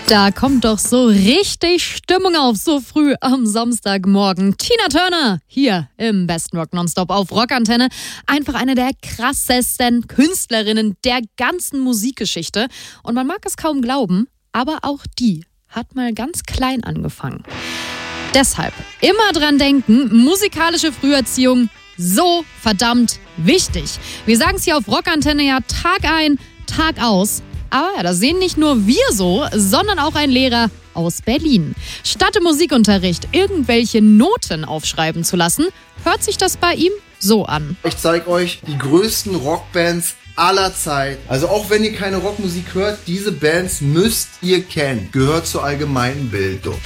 Da kommt doch so richtig Stimmung auf, so früh am Samstagmorgen. Tina Turner hier im besten Rock Nonstop auf Rockantenne. Einfach eine der krassesten Künstlerinnen der ganzen Musikgeschichte. Und man mag es kaum glauben, aber auch die hat mal ganz klein angefangen. Deshalb immer dran denken, musikalische Früherziehung so verdammt wichtig. Wir sagen es hier auf Rockantenne ja Tag ein, Tag aus. Aber ja, das sehen nicht nur wir so, sondern auch ein Lehrer aus Berlin. Statt im Musikunterricht irgendwelche Noten aufschreiben zu lassen, hört sich das bei ihm so an. Ich zeige euch die größten Rockbands aller Zeit. Also auch wenn ihr keine Rockmusik hört, diese Bands müsst ihr kennen. Gehört zur allgemeinen Bildung.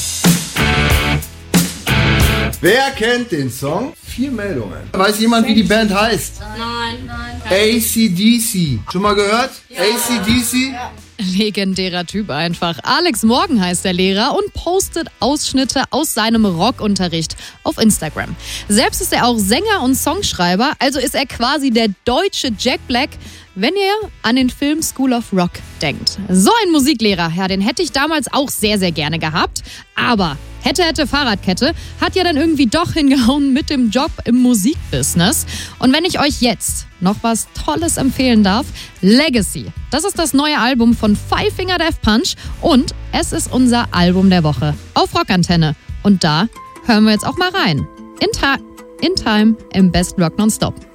Wer kennt den Song? 4 Meldungen. Weiß jemand, wie die Band heißt? Nein. AC/DC. Schon mal gehört? Ja. AC/DC? Ja. Legendärer Typ einfach. Alex Morgan heißt der Lehrer und postet Ausschnitte aus seinem Rockunterricht auf Instagram. Selbst ist er auch Sänger und Songschreiber, also ist er quasi der deutsche Jack Black, wenn ihr an den Film School of Rock denkt. So ein Musiklehrer, ja, den hätte ich damals auch sehr, sehr gerne gehabt. Aber hätte Fahrradkette hat ja dann irgendwie doch hingehauen mit dem Job im Musikbusiness. Und wenn ich euch jetzt noch was Tolles empfehlen darf, Legacy. Das ist das neue Album von Five Finger Death Punch und es ist unser Album der Woche auf Rockantenne. Und da hören wir jetzt auch mal rein. In Time im besten Rock Nonstop.